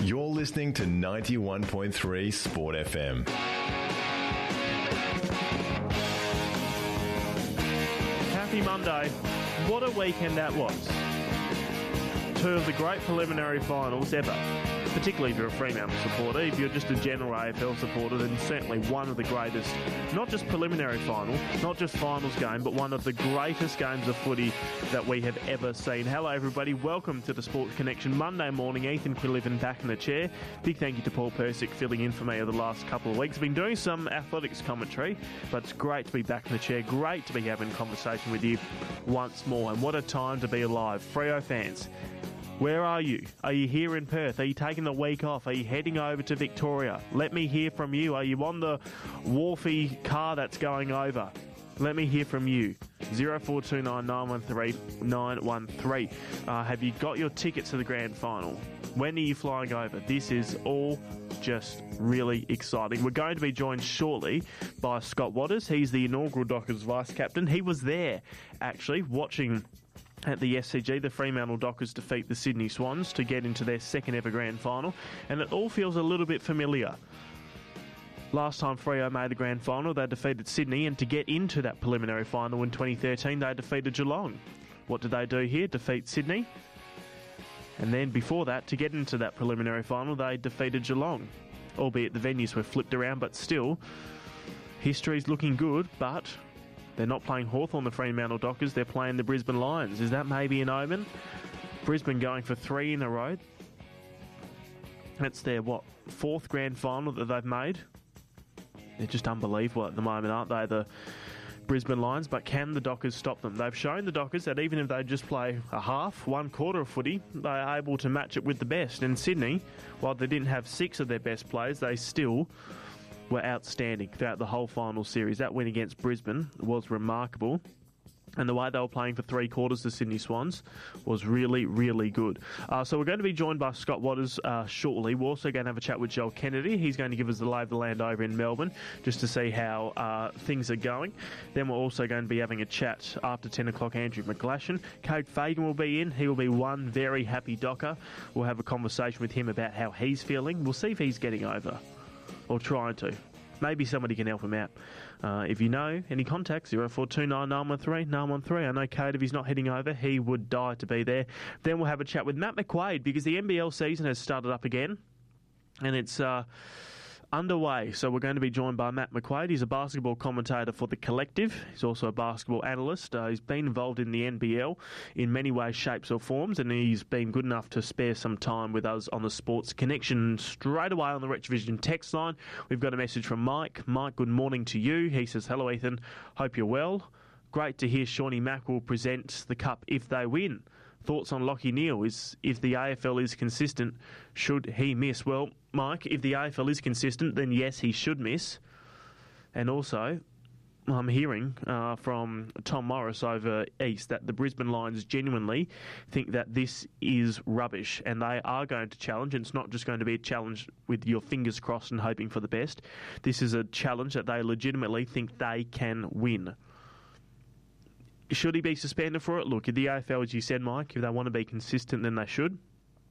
You're listening to 91.3 Sport FM. Happy Monday. What a weekend that was. Two of the great preliminary finals ever. Particularly if you're a Fremantle supporter. If you're just a general AFL supporter, then certainly one of the greatest, not just preliminary final, not just finals game, but one of the greatest games of footy that we have ever seen. Hello everybody, welcome to the Sports Connection Monday morning. Ethan Quillivan back in the chair. Big thank you to Paul Persick filling in for me over the last couple of weeks. Been doing some athletics commentary, but it's great to be back in the chair. Great to be having a conversation with you once more. And what a time to be alive. Freo fans, where are you? Are you here in Perth? Are you taking the week off? Are you heading over to Victoria? Let me hear from you. Are you on the wharfy car that's going over? Let me hear from you. 0429 913 913. Have you got your tickets to the grand final? When are you flying over? This is all just really exciting. We're going to be joined shortly by Scott Watters. He's the inaugural Dockers vice captain. He was there, actually, watching at the SCG, the Fremantle Dockers defeat the Sydney Swans to get into their second ever grand final, and it all feels a little bit familiar. Last time Freo made the grand final, they defeated Sydney, and to get into that preliminary final in 2013, they defeated Geelong. What did they do here? Defeat Sydney. And then before that, to get into that preliminary final, they defeated Geelong. Albeit the venues were flipped around, but still, history's looking good, but they're not playing Hawthorn, the Fremantle Dockers. They're playing the Brisbane Lions. Is that maybe an omen? Brisbane going for 3 in a row. That's their, fourth grand final that they've made? They're just unbelievable at the moment, aren't they, the Brisbane Lions? But can the Dockers stop them? They've shown the Dockers that even if they just play a half, 1/4 of footy, they're able to match it with the best. And Sydney, while they didn't have 6 of their best players, they still were outstanding throughout the whole final series. That win against Brisbane was remarkable. And the way they were playing for 3/4, the Sydney Swans, was really, really good. So we're going to be joined by Scott Watters shortly. We're also going to have a chat with Joel Kennedy. He's going to give us the lay of the land over in Melbourne, just to see how things are going. Then we're also going to be having a chat after 10 o'clock. Andrew McGlashan. Cade Fagan will be in. He will be one very happy Docker. We'll have a conversation with him about how he's feeling. We'll see if he's getting over, or trying to. Maybe somebody can help him out. If you know any contacts, 0429 913 913. I know Cade, if he's not heading over, he would die to be there. Then we'll have a chat with Matt McQuaid, because the NBL season has started up again, and it's underway. So we're going to be joined by Matt McQuaid. He's a basketball commentator for The Collective. He's also a basketball analyst. He's been involved in the NBL in many ways, shapes or forms, and he's been good enough to spare some time with us on the Sports Connection. Straight away on the Rich Vision text line, we've got a message from Mike. Mike, good morning to you. He says, hello Ethan, hope you're well. Great to hear Shawnee Mack will present the cup if they win. Thoughts on Lachie Neale? Is if the AFL is consistent, should he miss? Well, Mike, if the AFL is consistent, then yes, he should miss. And also, I'm hearing from Tom Morris over East that the Brisbane Lions genuinely think that this is rubbish, and they are going to challenge. And it's not just going to be a challenge with your fingers crossed and hoping for the best. This is a challenge that they legitimately think they can win. Should he be suspended for it? Look, the AFL, as you said, Mike, if they want to be consistent, then they should.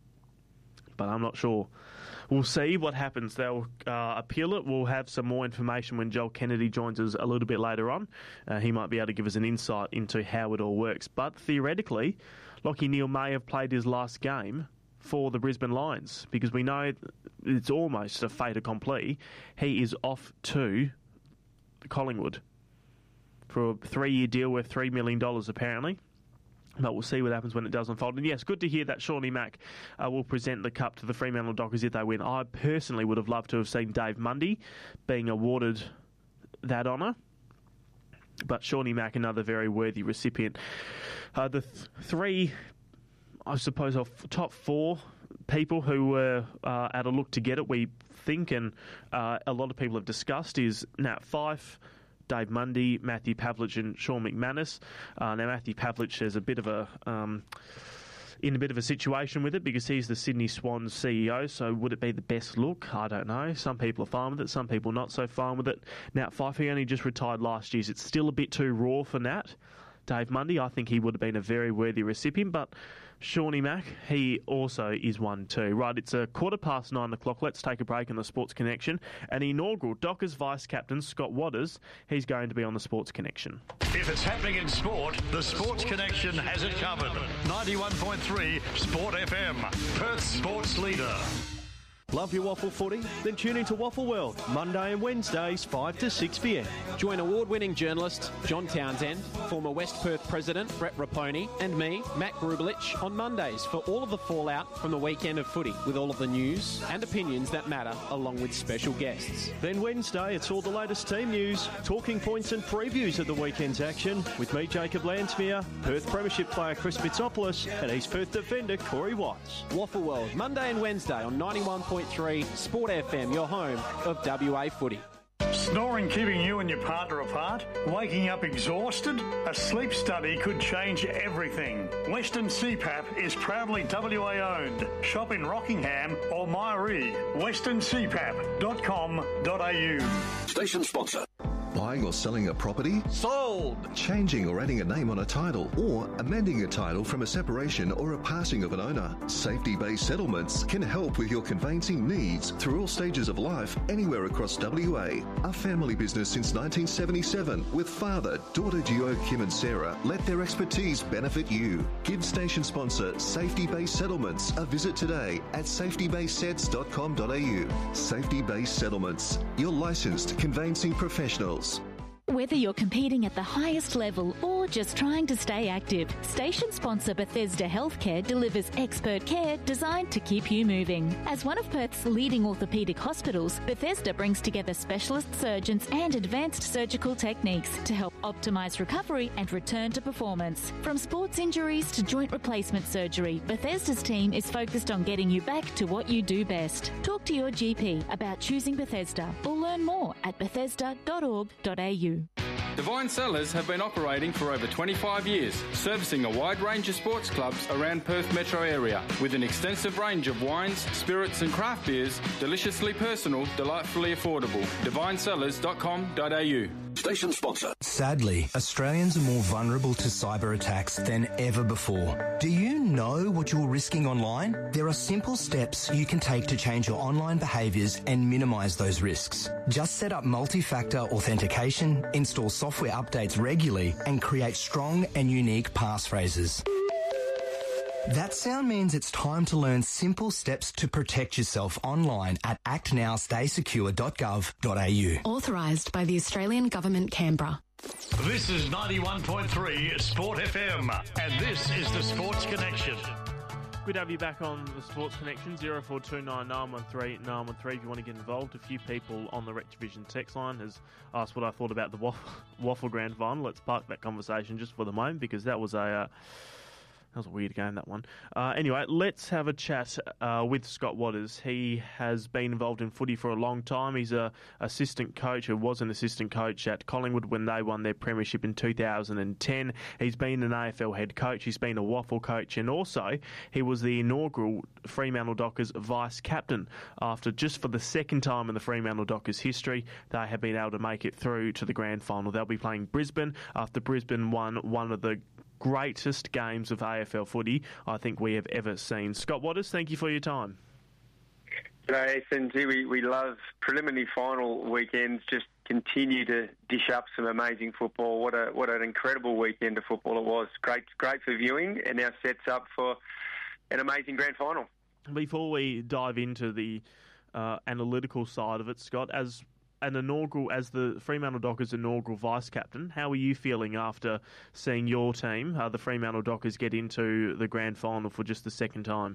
But I'm not sure. We'll see what happens. They'll appeal it. We'll have some more information when Joel Kennedy joins us a little bit later on. He might be able to give us an insight into how it all works. But theoretically, Lachie Neale may have played his last game for the Brisbane Lions, because we know it's almost a fait accompli. He is off to Collingwood for a 3-year deal worth $3 million, apparently. But we'll see what happens when it does unfold. And yes, good to hear that Shawnee Mack will present the cup to the Fremantle Dockers if they win. I personally would have loved to have seen Dave Mundy being awarded that honour. But Shawnee Mack, another very worthy recipient. The three, I suppose, of top 4 people who were at a look to get it, we think, and a lot of people have discussed, is Nat Fyfe, Dave Mundy, Matthew Pavlich and Sean McManus. Now Matthew Pavlich is in a bit of a situation with it, because he's the Sydney Swans CEO, so would it be the best look? I don't know. Some people are fine with it, some people not so fine with it. Nat Fyfe, he only just retired last year, so it's still a bit too raw for Nat. Dave Mundy, I think he would have been a very worthy recipient, but Shawnee Mack, he also is one too. Right, it's 9:15. Let's take a break on the Sports Connection. An inaugural Dockers Vice-Captain, Scott Watters, he's going to be on the Sports Connection. If it's happening in sport, the Sports Connection has it covered. 91.3 Sport FM, Perth's sports leader. Love your waffle footy? Then tune into Waffle World, Monday and Wednesdays, 5 to 6 p.m. Join award-winning journalist John Townsend, former West Perth President Brett Raponi, and me, Matt Grubelich, on Mondays for all of the fallout from the weekend of footy, with all of the news and opinions that matter, along with special guests. Then Wednesday, it's all the latest team news, talking points and previews of the weekend's action, with me, Jacob Lansmere, Perth Premiership player Chris Fitzopolis, and East Perth defender Corey Watts. Waffle World, Monday and Wednesday on 91.3 Sport FM, your home of WA footy. Snoring keeping you and your partner apart? Waking up exhausted? A sleep study could change everything. Western CPAP is proudly WA owned. Shop in Rockingham or Myree. westerncpap.com.au. Station sponsor. Buying or selling a property? Sold! Changing or adding a name on a title, or amending a title from a separation or a passing of an owner. Safety Based Settlements can help with your conveyancing needs through all stages of life, anywhere across WA. A family business since 1977, with father, daughter duo Kim and Sarah let their expertise benefit you. Give station sponsor Safety Based Settlements a visit today at safetybasedsets.com.au. Safety Based Settlements, your licensed conveyancing professionals. Whether you're competing at the highest level or just trying to stay active, station sponsor Bethesda Healthcare delivers expert care designed to keep you moving. As one of Perth's leading orthopaedic hospitals, Bethesda brings together specialist surgeons and advanced surgical techniques to help optimise recovery and return to performance. From sports injuries to joint replacement surgery, Bethesda's team is focused on getting you back to what you do best. Talk to your GP about choosing Bethesda or learn more at bethesda.org.au. Divine Cellars have been operating for over 25 years, servicing a wide range of sports clubs around Perth metro area, with an extensive range of wines, spirits and craft beers, deliciously personal, delightfully affordable. divinecellars.com.au. Station sponsor. Sadly, Australians are more vulnerable to cyber attacks than ever before. Do you know what you're risking online? There are simple steps you can take to change your online behaviours and minimise those risks. Just set up multi-factor authentication, install software updates regularly, and create strong and unique passphrases. That sound means it's time to learn simple steps to protect yourself online at actnowstaysecure.gov.au. Authorised by the Australian Government, Canberra. This is 91.3 Sport FM, and this is the Sports Connection. Good to have you back on the Sports Connection, 0429 913 913 if you want to get involved. A few people on the Rec Division text line has asked what I thought about the Waffle Grand Final. Let's park that conversation just for the moment because that was a weird game, that one. Anyway, let's have a chat with Scott Watters. He has been involved in footy for a long time. He's an assistant coach, or was an assistant coach at Collingwood when they won their premiership in 2010. He's been an AFL head coach. He's been a Waffle coach, and also he was the inaugural Fremantle Dockers vice-captain. After just for the second time in the Fremantle Dockers history, they have been able to make it through to the grand final. They'll be playing Brisbane after Brisbane won one of the greatest games of AFL footy I think we have ever seen. Scott Watters, thank you for your time. G'day, SNG. We love preliminary final weekends. Just continue to dish up some amazing football. What an incredible weekend of football it was. Great for viewing, and now sets up for an amazing grand final. Before we dive into the analytical side of it, Scott, as the Fremantle Dockers inaugural vice-captain, how are you feeling after seeing your team, the Fremantle Dockers, get into the grand final for just the second time?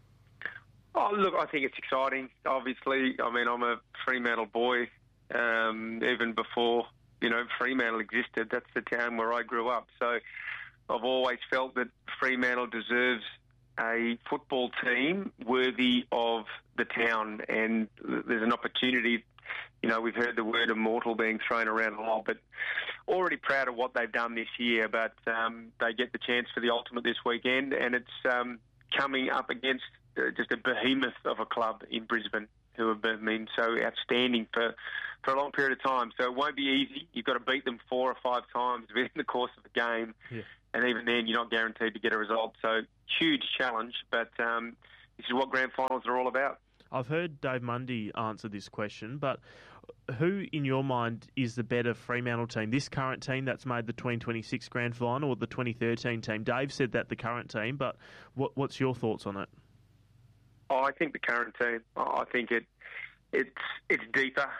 Oh, look, I think it's exciting, obviously. I mean, I'm a Fremantle boy, even before, Fremantle existed. That's the town where I grew up. So I've always felt that Fremantle deserves a football team worthy of the town, and there's an opportunity. We've heard the word immortal being thrown around a lot, but already proud of what they've done this year. But they get the chance for the ultimate this weekend, and it's coming up against just a behemoth of a club in Brisbane who have been so outstanding for a long period of time. So it won't be easy. You've got to beat them 4 or 5 times within the course of the game. Yeah. and even then you're not guaranteed to get a result. So huge challenge, but this is what grand finals are all about. I've heard Dave Mundy answer this question, but who, in your mind, is the better Fremantle team? This current team that's made the 2026 grand final or the 2013 team? Dave said that the current team, but what's your thoughts on it? Oh, I think the current team. I think it's deeper.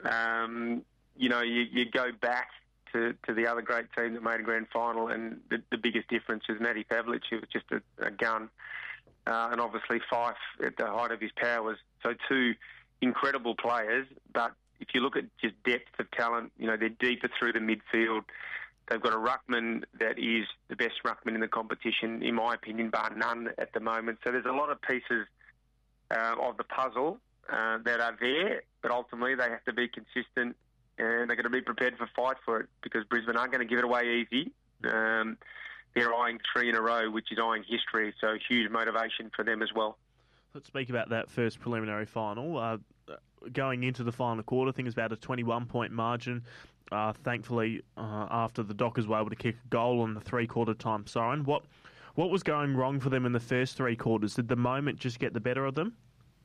You go back to the other great team that made a grand final, and the biggest difference is Matty Pavlich, who was just a gun. And obviously Fife at the height of his powers. So two incredible players, but if you look at just depth of talent, they're deeper through the midfield. They've got a ruckman that is the best ruckman in the competition, in my opinion, bar none at the moment. So there's a lot of pieces of the puzzle that are there, but ultimately they have to be consistent and they're going to be prepared for fight for it because Brisbane aren't going to give it away easy. They're eyeing 3 in a row, which is eyeing history, so huge motivation for them as well. Let's speak about that first preliminary final. Going into the final quarter, I think it's about a 21-point margin. Thankfully, after the Dockers were able to kick a goal on the three-quarter time siren. What was going wrong for them in the first three quarters? Did the moment just get the better of them?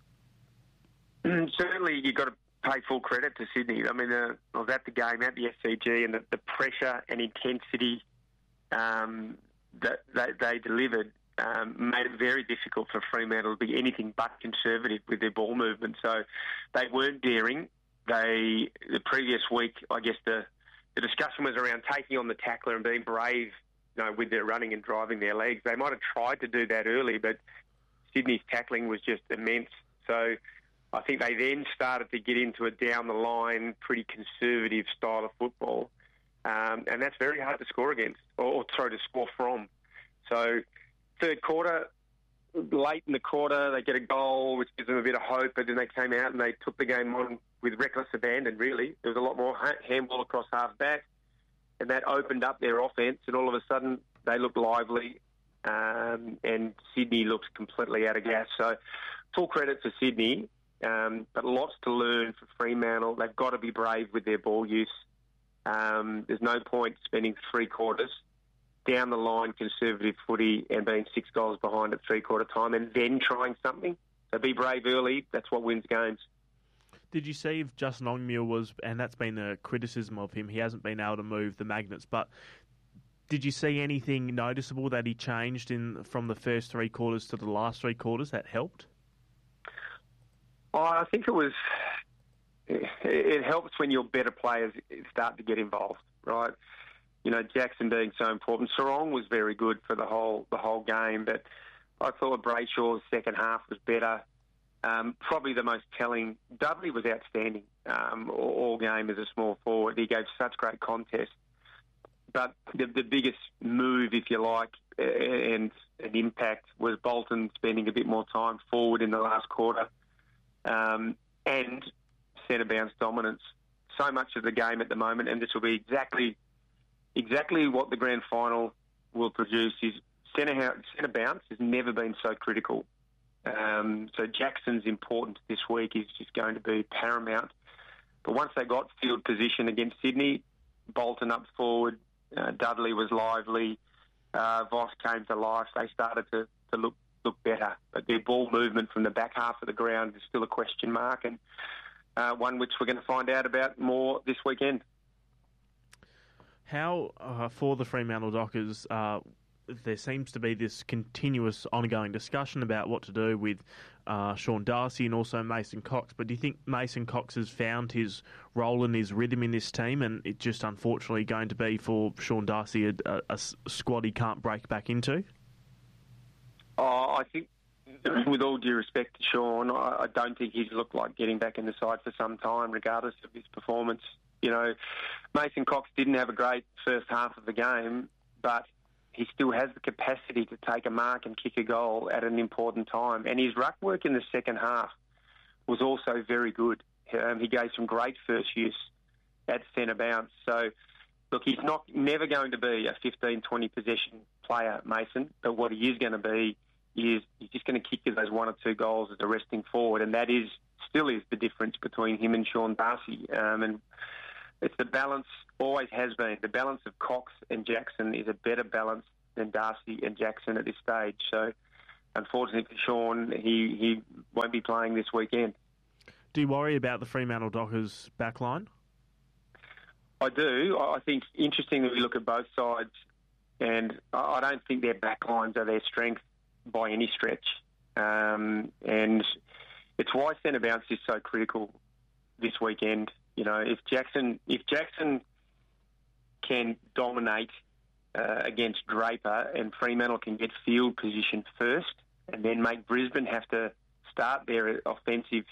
Certainly, you've got to pay full credit to Sydney. I mean, I was at the game at the SCG, and the pressure and intensity that they delivered made it very difficult for Fremantle to be anything but conservative with their ball movement. So they weren't daring. The previous week, I guess the discussion was around taking on the tackler and being brave, with their running and driving their legs. They might have tried to do that early, but Sydney's tackling was just immense. So I think they then started to get into a down-the-line, pretty conservative style of football. And that's very hard to score against, or to score from. So third quarter, late in the quarter, they get a goal, which gives them a bit of hope, but then they came out and they took the game on with reckless abandon, really. There was a lot more handball across half-back, and that opened up their offence, and all of a sudden they looked lively, and Sydney looked completely out of gas. So full credit to Sydney, but lots to learn for Fremantle. They've got to be brave with their ball use. There's no point spending three quarters down the line conservative footy and being 6 goals behind at three-quarter time and then trying something. So be brave early. That's what wins games. Did you see if Justin Longmuir was, and that's been a criticism of him, he hasn't been able to move the magnets, but did you see anything noticeable that he changed from the first three quarters to the last three quarters that helped? I think it helps when your better players start to get involved, right? Jackson being so important. Sarong was very good for the whole game, but I thought Brayshaw's second half was better. Probably the most telling, Dudley was outstanding all game as a small forward. He gave such great contest. But the biggest move, if you like, and an impact was Bolton spending a bit more time forward in the last quarter and centre bounce dominance. So much of the game at the moment, and this will be exactly what the grand final will produce, is centre bounce has never been so critical. So Jackson's importance this week is just going to be paramount. But once they got field position against Sydney, Bolton up forward, Dudley was lively, Voss came to life. They started to look better. But their ball movement from the back half of the ground is still a question mark, and one which we're going to find out about more this weekend. How, for the Fremantle Dockers, there seems to be this continuous ongoing discussion about what to do with Sean Darcy and also Mason Cox. But do you think Mason Cox has found his role and his rhythm in this team, and it's just unfortunately going to be for Sean Darcy a squad he can't break back into? I think, with all due respect to Sean, I don't think he's looked like getting back in the side for some time, regardless of his performance. Mason Cox didn't have a great first half of the game, but he still has the capacity to take a mark and kick a goal at an important time. And his ruck work in the second half was also very good. He gave some great first use at centre bounce. So, look, he's never going to be a 15, 20 possession player, Mason, but what he is going to be is he's just going to kick you those 1 or 2 goals as a resting forward, and that still is the difference between him and Sean Darcy. And It's the balance, always has been. The balance of Cox and Jackson is a better balance than Darcy and Jackson at this stage. So, unfortunately for Sean, he won't be playing this weekend. Do you worry about the Fremantle Dockers backline? I do. I think interestingly we look at both sides, and I don't think their backlines are their strength by any stretch. And it's why centre bounce is so critical this weekend. You know, if Jackson can dominate against Draper and Fremantle can get field position first and then make Brisbane have to start their offensive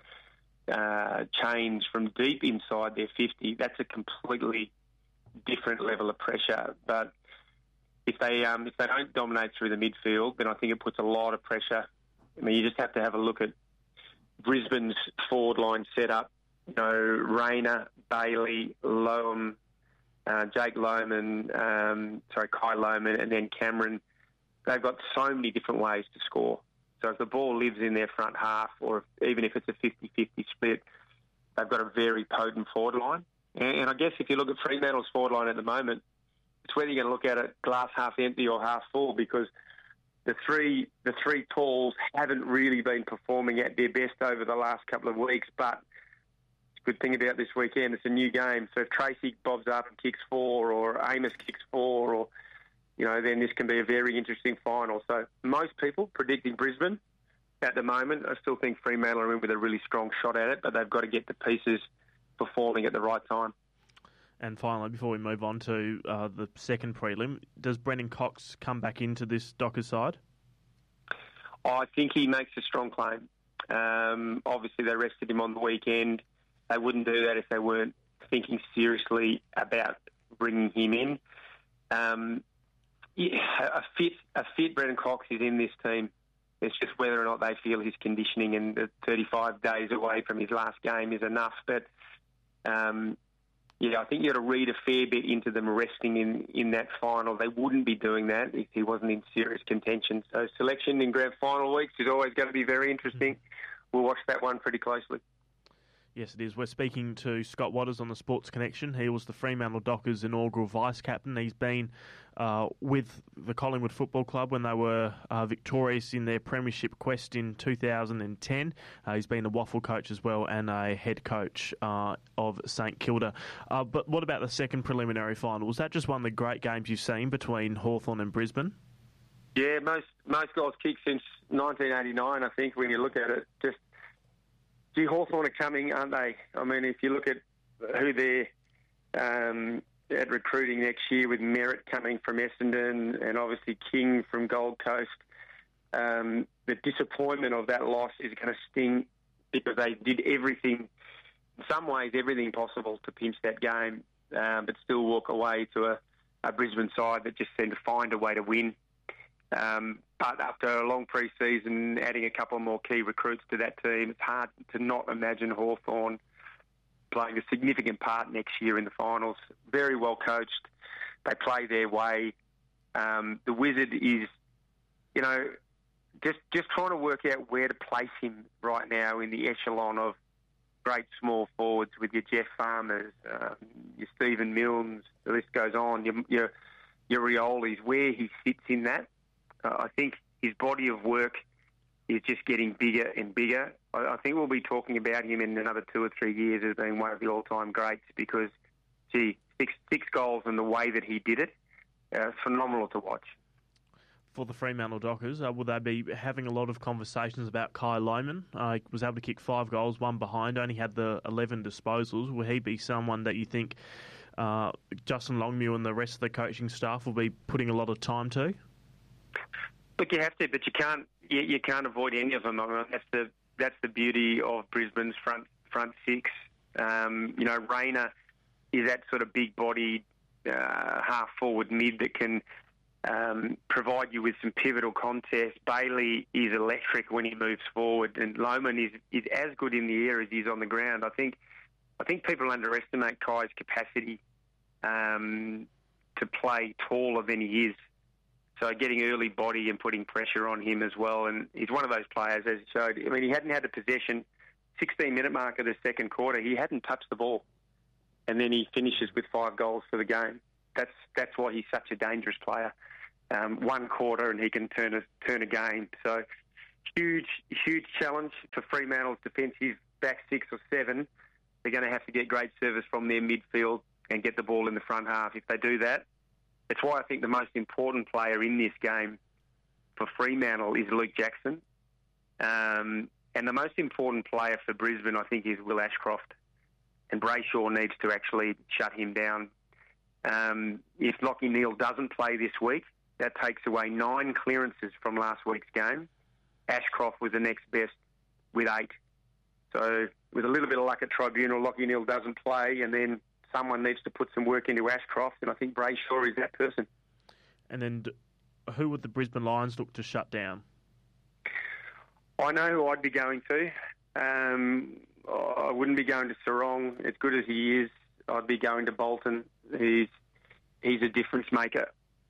change from deep inside their 50, that's a completely different level of pressure. But if they don't dominate through the midfield, then I think it puts a lot of pressure. I mean, you just have to have a look at Brisbane's forward line setup. You know, Rayner, Bailey, Loam, Jake Lohman, Kai Lohman, and then Cameron. They've got so many different ways to score. So if the ball lives in their front half, or even if it's a 50-50 split, they've got a very potent forward line. And I guess if you look at Fremantle's forward line at the moment, it's whether you're going to look at it glass half empty or half full, because the three talls haven't really been performing at their best over the last couple of weeks. But the good thing about this weekend, it's a new game. So if Tracy bobs up and kicks 4, or Amos kicks 4, or then this can be a very interesting final. So most people predicting Brisbane at the moment. I still think Fremantle are in with a really strong shot at it, but they've got to get the pieces performing at the right time. And finally, before we move on to the second prelim, does Brendan Cox come back into this Dockers side? I think he makes a strong claim. Obviously, they rested him on the weekend. They wouldn't do that if they weren't thinking seriously about bringing him in. A fit Brendan Cox is in this team. It's just whether or not they feel his conditioning and the 35 days away from his last game is enough. But, I think you got to read a fair bit into them resting in that final. They wouldn't be doing that if he wasn't in serious contention. So selection in grand final weeks is always going to be very interesting. We'll watch that one pretty closely. Yes, it is. We're speaking to Scott Waters on the Sports Connection. He was the Fremantle Dockers' inaugural vice-captain. He's been with the Collingwood Football Club when they were victorious in their premiership quest in 2010. He's been a waffle coach as well and a head coach of St Kilda. But what about the second preliminary final? Was that just one of the great games you've seen between Hawthorn and Brisbane? Yeah, most goals kicked since 1989, I think, when you look at it. Just Hawthorn are coming, aren't they? I mean, if you look at who they're at recruiting next year, with Merritt coming from Essendon and obviously King from Gold Coast, the disappointment of that loss is going to sting, because they did everything, in some ways, everything possible to pinch that game, but still walk away to a Brisbane side that just seemed to find a way to win. But after a long pre-season, adding a couple more key recruits to that team, it's hard to not imagine Hawthorn playing a significant part next year in the finals. Very well coached. They play their way. The Wizard is, just trying to work out where to place him right now in the echelon of great small forwards, with your Jeff Farmers, your Stephen Milnes, the list goes on, your Riolis, where he sits in that. I think his body of work is just getting bigger and bigger. I think we'll be talking about him in another 2 or 3 years as being one of the all-time greats, because, six goals and the way that he did it, phenomenal to watch. For the Fremantle Dockers, will they be having a lot of conversations about Kai Lohman? He was able to kick 5 goals, 1 behind, only had the 11 disposals. Will he be someone that you think Justin Longmuir and the rest of the coaching staff will be putting a lot of time to? Look, you have to, but you can't avoid any of them. I mean, that's the beauty of Brisbane's front six. Rayner is that sort of big-bodied half forward mid that can provide you with some pivotal contests. Bailey is electric when he moves forward, and Lohman is as good in the air as he is on the ground. I think people underestimate Kai's capacity to play taller than he is. So getting early body and putting pressure on him as well. And he's one of those players, as he showed. I mean, he hadn't had the possession. 16-minute mark of the second quarter, he hadn't touched the ball. and then he finishes with 5 goals for the game. That's why he's such a dangerous player. 1 quarter and he can turn a game. So huge challenge for Fremantle's defensive back 6 or 7. They're going to have to get great service from their midfield and get the ball in the front half. If they do that, that's why I think the most important player in this game for Fremantle is Luke Jackson. And the most important player for Brisbane, I think, is Will Ashcroft. And Brayshaw needs to actually shut him down. If Lachie Neale doesn't play this week, that takes away 9 clearances from last week's game. Ashcroft was the next best with 8. So with a little bit of luck at Tribunal, Lachie Neale doesn't play, and then someone needs to put some work into Ashcroft, and I think Brayshaw is that person. And then who would the Brisbane Lions look to shut down? I know who I'd be going to. I wouldn't be going to Sarong. As good as he is, I'd be going to Bolton. He's a difference maker.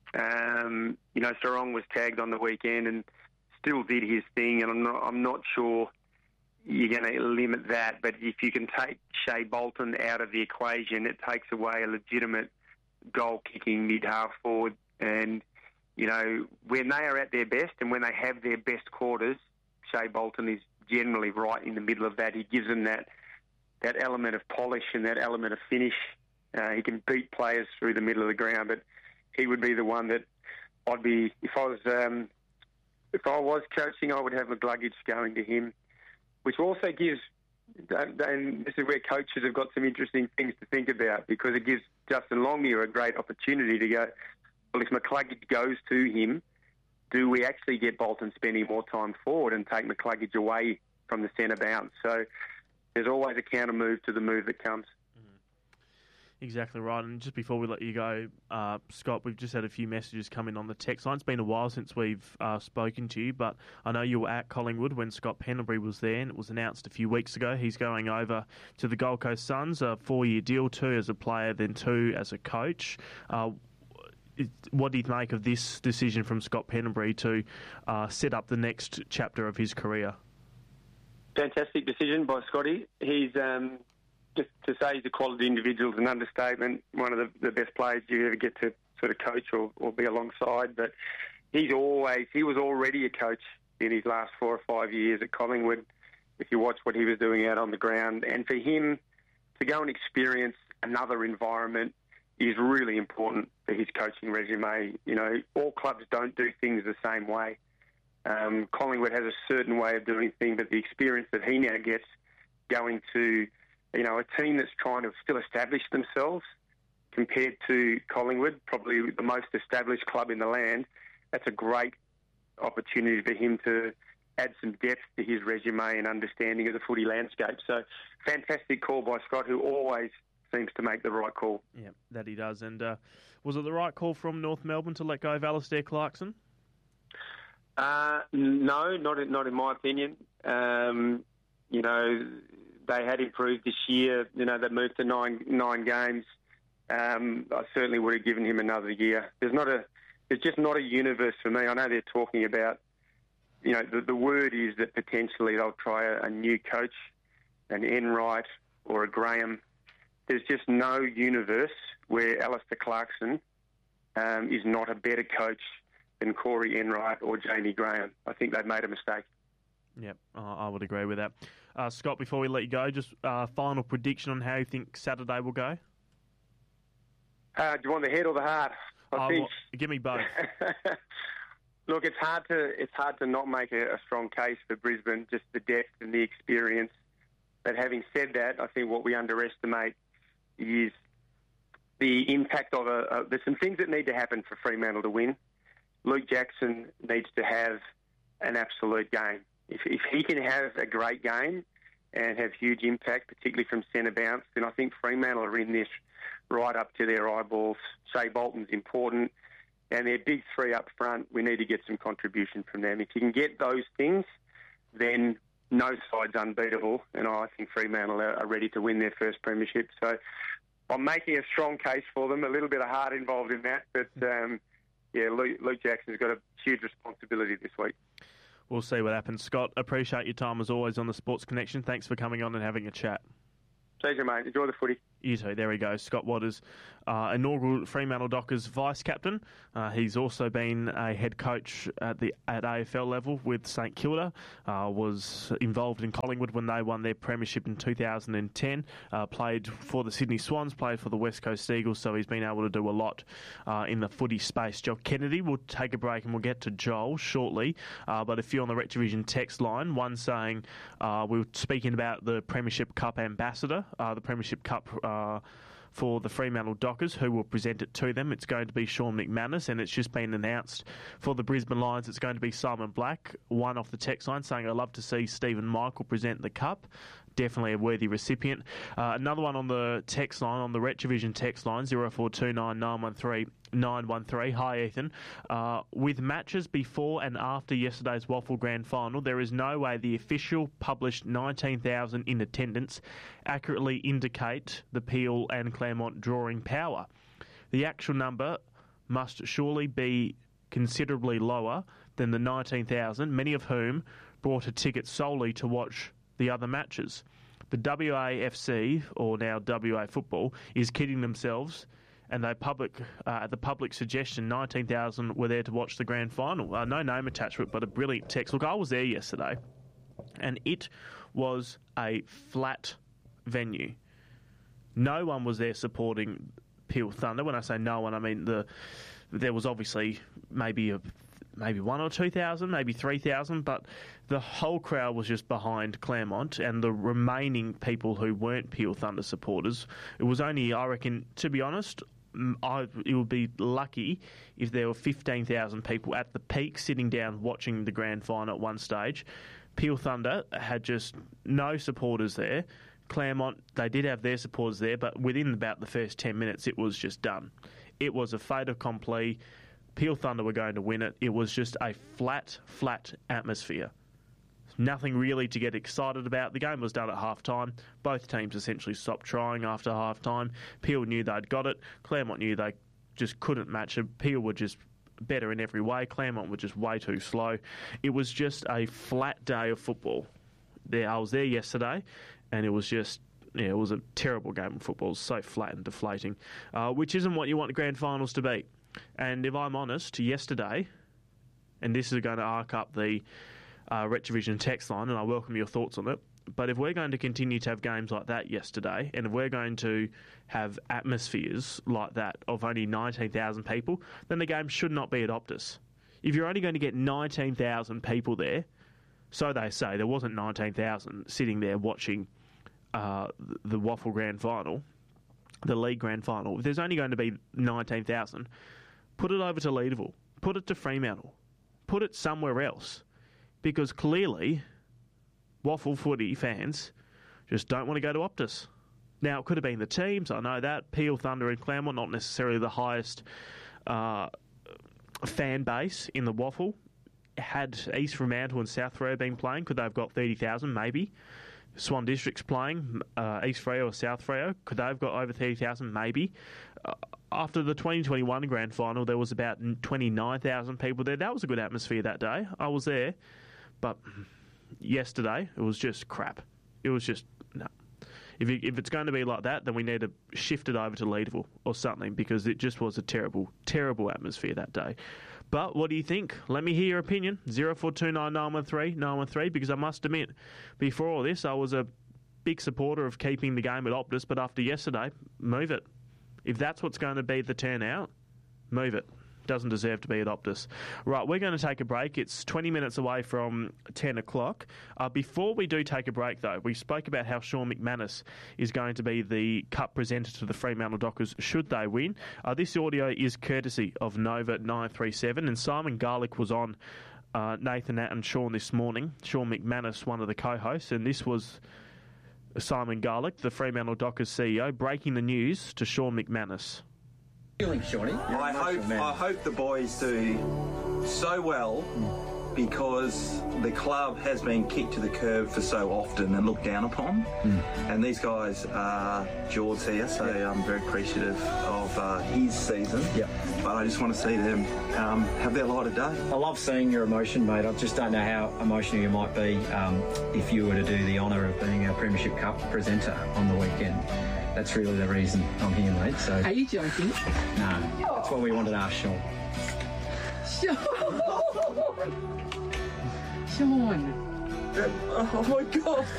Sarong was tagged on the weekend and still did his thing, and I'm not sure you're going to limit that. But if you can take Shea Bolton out of the equation, it takes away a legitimate goal-kicking mid-half forward. And, when they are at their best and when they have their best quarters, Shea Bolton is generally right in the middle of that. He gives them that element of polish and that element of finish. He can beat players through the middle of the ground, but he would be the one that I'd be, if I was coaching, I would have McCluggage going to him, which also gives, and this is where coaches have got some interesting things to think about, because it gives Justin Longmuir a great opportunity to go, well, if McCluggage goes to him, do we actually get Bolton spending more time forward and take McCluggage away from the centre bounce? So there's always a counter move to the move that comes. Exactly right. And just before we let you go, Scott, we've just had a few messages come in on the text line. It's been a while since we've spoken to you, but I know you were at Collingwood when Scott Pendlebury was there, and it was announced a few weeks ago he's going over to the Gold Coast Suns, a 4-year deal, 2 as a player, then 2 as a coach. What do you make of this decision from Scott Pendlebury to set up the next chapter of his career? Fantastic decision by Scotty. He's just to say he's a quality individual is an understatement. One of the best players you ever get to sort of coach or be alongside. But he was already a coach in his last 4 or 5 years at Collingwood. If you watch what he was doing out on the ground, and for him to go and experience another environment is really important for his coaching resume. All clubs don't do things the same way. Collingwood has a certain way of doing things, but the experience that he now gets going to, a team that's trying to still establish themselves compared to Collingwood, probably the most established club in the land, that's a great opportunity for him to add some depth to his resume and understanding of the footy landscape. So fantastic call by Scott, who always seems to make the right call. Yeah, that he does. And was it the right call from North Melbourne to let go of Alistair Clarkson? No, not in my opinion. They had improved this year. They moved to nine games. I certainly would have given him another year. There's just not a universe for me. I know they're talking about, the word is that potentially they'll try a new coach, an Enright or a Graham. There's just no universe where Alistair Clarkson is not a better coach than Corey Enright or Jamie Graham. I think they've made a mistake. Yep, I would agree with that. Scott, before we let you go, just final prediction on how you think Saturday will go? Do you want the head or the heart? I think. Give me both. Look, it's hard to not make a strong case for Brisbane, just the depth and the experience. But having said that, I think what we underestimate is the impact of there's some things that need to happen for Fremantle to win. Luke Jackson needs to have an absolute game. If he can have a great game and have huge impact, particularly from centre bounce, then I think Fremantle are in this right up to their eyeballs. Shea Bolton's important, and their big 3 up front, we need to get some contribution from them. If you can get those things, then no side's unbeatable, and I think Fremantle are ready to win their first premiership. So I'm making a strong case for them, a little bit of heart involved in that, but Luke Jackson's got a huge responsibility this week. We'll see what happens. Scott, appreciate your time as always on the Sports Connection. Thanks for coming on and having a chat. Pleasure, mate. Enjoy the footy. You too. There he goes. Scott Watters, inaugural Fremantle Dockers vice-captain. He's also been a head coach at AFL level with St Kilda. Was involved in Collingwood when they won their premiership in 2010. Played for the Sydney Swans, played for the West Coast Eagles, so he's been able to do a lot in the footy space. Joel Kennedy, we'll take a break and we'll get to Joel shortly. But a few on the Rec Division text line. One saying we were speaking about the Premiership Cup ambassador, the Premiership Cup for the Fremantle Dockers, who will present it to them. It's going to be Sean McManus, and it's just been announced for the Brisbane Lions it's going to be Simon Black. One off the text line saying, I'd love to see Stephen Michael present the cup. Definitely a worthy recipient. Another one on the text line, on the Rec Division text line, 0429 913 913. Hi, Ethan. With matches before and after yesterday's Waffle Grand Final, there is no way the official published 19,000 in attendance accurately indicate the Peel and Claremont drawing power. The actual number must surely be considerably lower than the 19,000, many of whom bought a ticket solely to watch the other matches. The WAFC, or now WA Football, is kidding themselves, and at the public suggestion, 19,000 were there to watch the grand final. No name attached to it, but a brilliant text. Look, I was there yesterday, and it was a flat venue. No one was there supporting Peel Thunder. When I say no one, I mean there was obviously maybe 1,000 or 2,000, maybe 3,000, but the whole crowd was just behind Claremont, and the remaining people who weren't Peel Thunder supporters, it was only, I reckon, to be honest, it would be lucky if there were 15,000 people at the peak sitting down watching the grand final at one stage. Peel Thunder had just no supporters there. Claremont, they did have their supporters there, but within about the first 10 minutes, it was just done. It was a fait accompli. Peel Thunder were going to win it. It was just a flat atmosphere. Nothing really to get excited about. The game was done at half-time. Both teams essentially stopped trying after half-time. Peel knew they'd got it. Claremont knew they just couldn't match it. Peel were just better in every way. Claremont were just way too slow. It was just a flat day of football. I was there yesterday, and it was just... yeah, it was a terrible game of football. It was so flat and deflating, which isn't what you want grand finals to be. And if I'm honest, yesterday, and this is going to arc up the Rec Division text line, and I welcome your thoughts on it, but if we're going to continue to have games like that yesterday, and if we're going to have atmospheres like that of only 19,000 people, then the game should not be at Optus. If you're only going to get 19,000 people there, so they say, there wasn't 19,000 sitting there watching the Waffle Grand Final, the League Grand Final. If there's only going to be 19,000, put it over to Leederville. Put it to Fremantle. Put it somewhere else. Because clearly, Waffle footy fans just don't want to go to Optus. Now, it could have been the teams, I know that. Peel, Thunder and Claremont, not necessarily the highest fan base in the Waffle. Had East Fremantle and South Freo been playing, could they have got 30,000? Maybe. Swan District's playing, East Freo or South Freo, could they have got over 30,000? Maybe. After the 2021 Grand Final, there was about 29,000 people there. That was a good atmosphere that day. I was there. But yesterday, it was just crap. It was just, no. If it's going to be like that, then we need to shift it over to Leederville or something, because it just was a terrible, terrible atmosphere that day. But what do you think? Let me hear your opinion. 0429 913 913, because I must admit, before all this, I was a big supporter of keeping the game at Optus, but after yesterday, move it. If that's what's going to be the turnout, move it. Doesn't deserve to be at Optus. Right, we're going to take a break. It's 20 minutes away from 10 o'clock. Before we do take a break, though, we spoke about how Sean McManus is going to be the cup presenter to the Fremantle Dockers should they win. This audio is courtesy of Nova 937, and Simon Garlick was on Nathan Nat and Sean this morning. Sean McManus, one of the co-hosts, and this was Simon Garlick, the Fremantle Dockers CEO, breaking the news to Sean McManus. I hope the boys do so well, because the club has been kicked to the curb for so often and looked down upon. And these guys are jaws here, so I'm very appreciative of his season. But I just want to see them have their light of day. I love seeing your emotion, mate. I just don't know how emotional you might be if you were to do the honour of being our Premiership Cup presenter on the weekend. That's really the reason I'm here, mate. So. Are you joking? No, that's what we wanted to ask Sean. Sean! Oh my God!